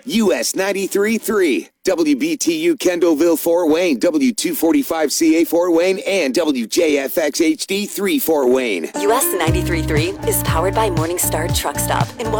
US 93.3, WBTU Kendallville Fort Wayne, W245CA Fort Wayne, and WJFX HD 3 Fort Wayne. US 93.3 is powered by Morningstar Truck Stop in